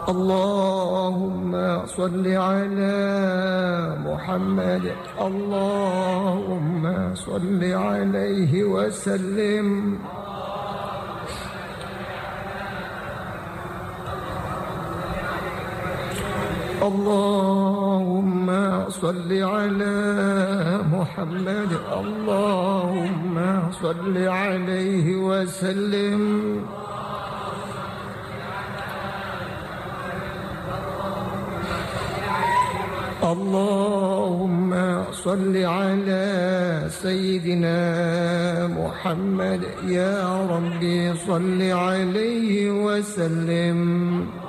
اللهم صل على محمد. اللهم صل عليه وسلم. اللهم صل على محمد. اللهم صل عليه وسلم. اللهم صل على سيدنا محمد. يا ربي صل عليه وسلم.